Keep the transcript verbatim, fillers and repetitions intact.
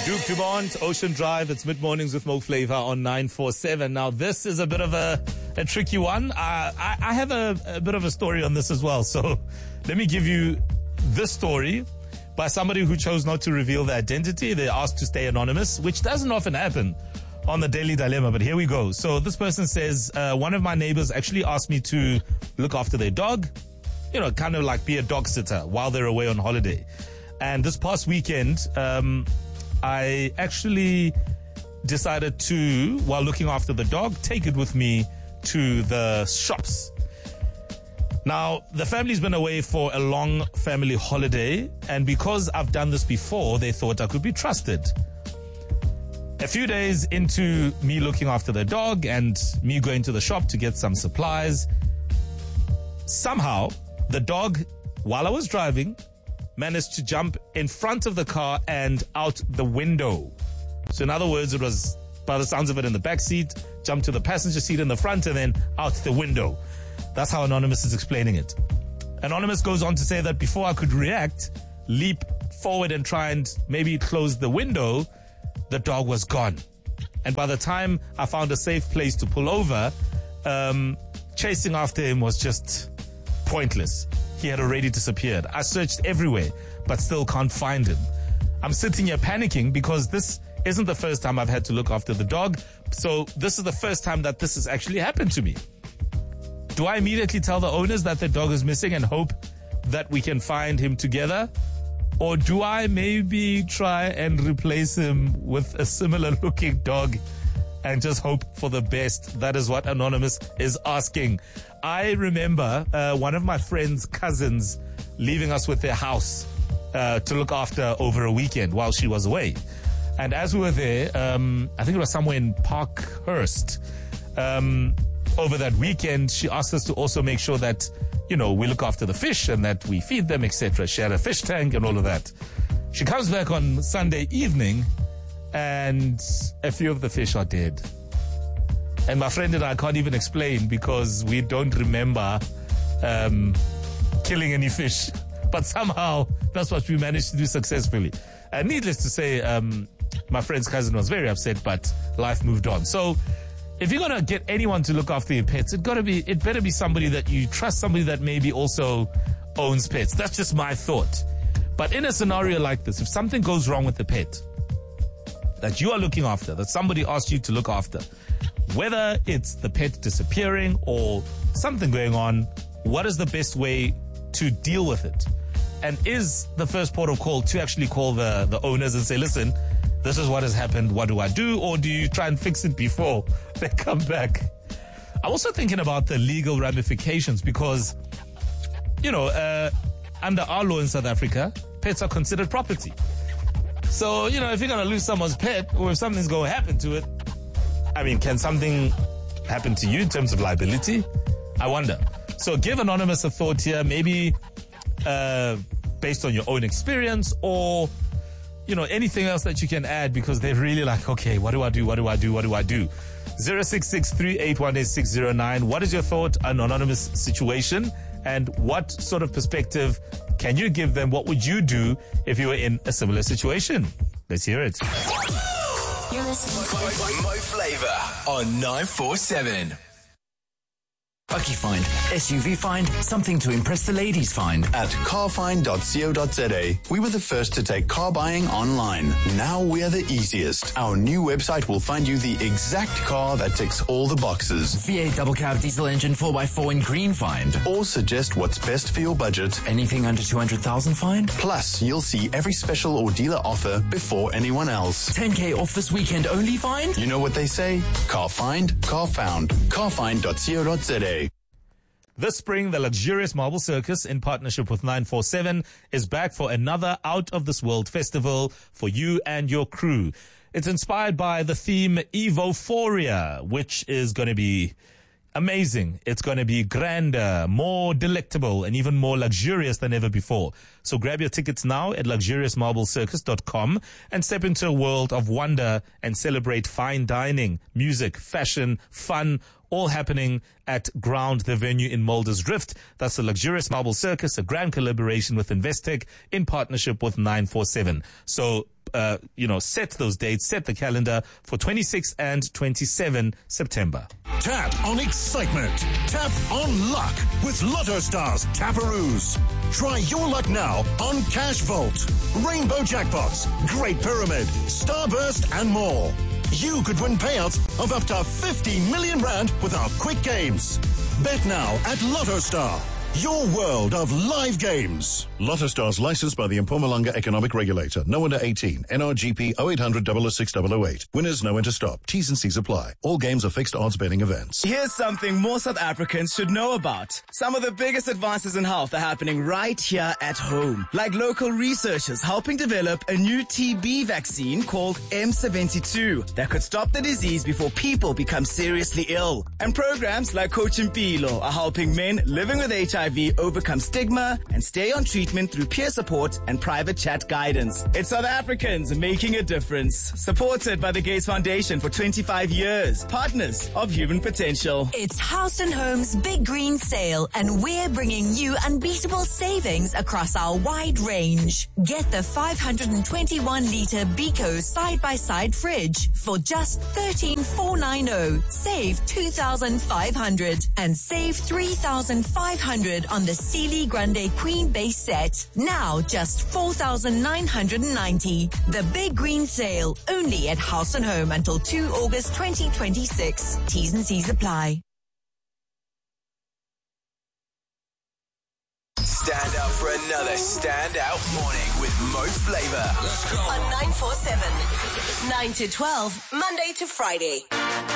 Duke Dumont, Ocean Drive. It's mid-mornings with Mo Flavor on nine four seven. Now, this is a bit of a, a tricky one. Uh, I, I have a, a bit of a story on this as well. So let me give you this story by somebody who chose not to reveal their identity. They're asked to stay anonymous, which doesn't often happen on the Daily Dilemma, but here we go. So this person says, uh, one of my neighbors actually asked me to look after their dog, you know, kind of like be a dog sitter while they're away on holiday. And this past weekend, um, I actually decided to, while looking after the dog, take it with me to the shops. Now, the family's been away for a long family holiday, and because I've done this before, they thought I could be trusted. A few days into me looking after the dog and me going to the shop to get some supplies, somehow the dog, while I was driving, managed to jump in front of the car and out the window. So in other words, it was, by the sounds of it, in the back seat, jumped to the passenger seat in the front, and then out the window. That's how Anonymous is explaining it. Anonymous goes on to say that before I could react, leap forward and try and maybe close the window, the dog was gone. And by the time I found a safe place to pull over, um, chasing after him was just pointless. He had already disappeared. I searched everywhere, but still can't find him. I'm sitting here panicking because this isn't the first time I've had to look after the dog. So this is the first time that this has actually happened to me. Do I immediately tell the owners that the dog is missing and hope that we can find him together? Or do I maybe try and replace him with a similar looking dog and just hope for the best? That is what Anonymous is asking. I remember uh, one of my friend's cousins leaving us with their house uh, to look after over a weekend while she was away. And as we were there, um, I think it was somewhere in Parkhurst, um, over that weekend, she asked us to also make sure that, you know, we look after the fish and that we feed them, et cetera. She had a fish tank and all of that. She comes back on Sunday evening and a few of the fish are dead. And my friend and I can't even explain because we don't remember um, killing any fish. But somehow that's what we managed to do successfully. And needless to say, um, my friend's cousin was very upset, but life moved on. So if you're going to get anyone to look after your pets, it gotta be, it better be somebody that you trust, somebody that maybe also owns pets. That's just my thought. But in a scenario like this, if something goes wrong with the pet that you are looking after, that somebody asked you to look after, whether it's the pet disappearing or something going on, what is the best way to deal with it? And is the first port of call to actually call the, the owners and say, listen, this is what has happened, what do I do? Or do you try and fix it before they come back? I'm also thinking about the legal ramifications because, you know, uh, under our law in South Africa, pets are considered property. So, you know, if you're going to lose someone's pet or if something's going to happen to it, I mean, can something happen to you in terms of liability? I wonder. So give Anonymous a thought here, maybe uh, based on your own experience or, you know, anything else that you can add because they're really like, okay, what do I do? What do I do? What do I do? zero six six three eight one eight six zero nine. What is your thought on Anonymous situation? And what sort of perspective can you give them? What would you do if you were in a similar situation? Let's hear it. You're listening to Mo Flavor on nine four seven. Bucky Find, S U V Find, something to impress the ladies find. At carfind dot co dot za, we were the first to take car buying online. Now we're the easiest. Our new website will find you the exact car that ticks all the boxes. V eight double cab diesel engine four by four in green find. Or suggest what's best for your budget. Anything under two hundred thousand find. Plus, you'll see every special or dealer offer before anyone else. ten K off this weekend only find. You know what they say? Car find, car found. carfind dot co dot za. This spring, the luxurious Marble Circus, in partnership with nine four seven, is back for another out-of-this-world festival for you and your crew. It's inspired by the theme Evophoria, which is going to be amazing. It's going to be grander, more delectable, and even more luxurious than ever before. So grab your tickets now at luxurious marble circus dot com and step into a world of wonder and celebrate fine dining, music, fashion, fun, all happening at Ground, the venue in Mulder's Drift. That's the Luxurious Marble Circus, a grand collaboration with Investec in partnership with nine four seven. So uh, you know, set those dates, set the calendar for twenty-sixth and twenty-seventh September. Tap on excitement. Tap on luck with Lotto Stars Taparoos. Try your luck now on Cash Vault, Rainbow Jackpots, Great Pyramid, Starburst, and more. You could win payouts of up to fifty million rand with our quick games. Bet now at Lotto Star, your world of live games. Lotto Stars licensed by the Mpumalanga Economic Regulator. No under eighteen. N R G P oh eight hundred, double oh six, double oh eight. Winners know when to stop. T's and C's apply. All games are fixed odds betting events. Here's something more South Africans should know about. Some of the biggest advances in health are happening right here at home. Like local researchers helping develop a new T B vaccine called M seventy-two that could stop the disease before people become seriously ill. And programs like Coach Impilo are helping men living with H I V overcome stigma and stay on treatment through peer support and private chat guidance. It's South Africans making a difference. Supported by the Gates Foundation for twenty-five years. Partners of Human Potential. It's House and Home's Big Green Sale, and we're bringing you unbeatable savings across our wide range. Get the five hundred twenty-one litre Biko side-by-side fridge for just thirteen thousand four hundred ninety. Save two thousand five hundred and save three thousand five hundred on the Sealy Grande Queen Base set. Now just four thousand nine hundred ninety. The Big Green Sale, only at House and Home until the second of August twenty twenty-six. T's and C's apply. Stand up for another standout morning with Mo Flava. On nine four seven, nine to twelve, Monday to Friday.